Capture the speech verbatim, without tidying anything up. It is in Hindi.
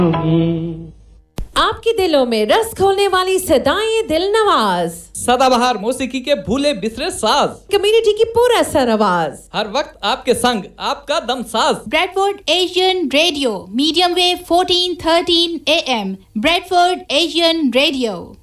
आपके दिलों में रस खोलने वाली सदाएं दिल नवाज, सदाबहार मौसीकी के भूले बिसरे साज, कम्युनिटी की पूरा सर आवाज, हर वक्त आपके संग आपका दम साज। Bradford Asian radio, medium wave fourteen thirteen A M, Bradford Asian radio.